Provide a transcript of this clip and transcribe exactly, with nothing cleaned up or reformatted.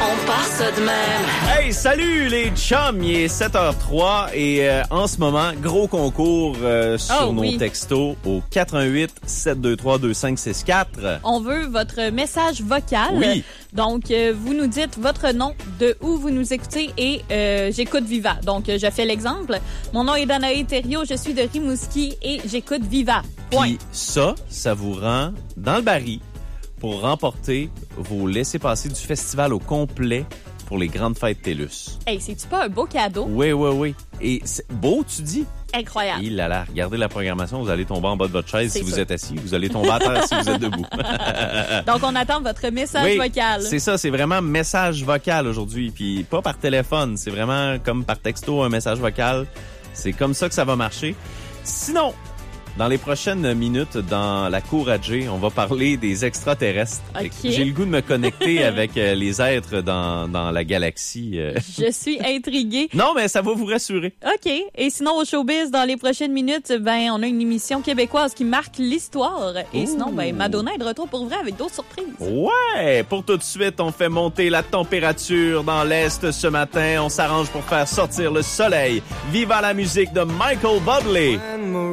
On part ça de même. Hey, salut les chums, il est sept heures zéro trois et euh, en ce moment, gros concours euh, sur oh, nos oui. textos au quatre un huit, sept deux trois, deux cinq six quatre. On veut votre message vocal. Oui. Donc, euh, vous nous dites votre nom, de où vous nous écoutez et euh, j'écoute Viva. Donc, euh, je fais l'exemple. Mon nom est Danae Thériault, je suis de Rimouski et j'écoute Viva. Point. Puis ça, ça vous rend dans le baril pour remporter vos laissez-passer du festival au complet pour les grandes fêtes TELUS. Hey, c'est-tu pas un beau cadeau? Oui, oui, oui. Et c'est beau, tu dis? Incroyable. Il là là, regardez la programmation, vous allez tomber en bas de votre chaise C'est si vous sûr. êtes assis, vous allez tomber à terre si vous êtes debout. Donc, on attend votre message Oui, vocal. c'est ça, c'est vraiment message vocal aujourd'hui, puis pas par téléphone, c'est vraiment comme par texto un message vocal. C'est comme ça que ça va marcher. Sinon, dans les prochaines minutes, dans la cour à Jay, on va parler des extraterrestres. Ok. J'ai le goût de me connecter avec euh, les êtres dans, dans la galaxie. euh. Je suis intriguée. Non, mais ça va vous rassurer. OK. Et sinon, au showbiz, dans les prochaines minutes, ben, on a une émission québécoise qui marque l'histoire. Et Ouh. sinon, ben, Madonna est de retour pour vrai avec d'autres surprises. Ouais! Pour tout de suite, on fait monter la température dans l'Est ce matin. On s'arrange pour faire sortir le soleil. Viva la musique de Michael Bublé!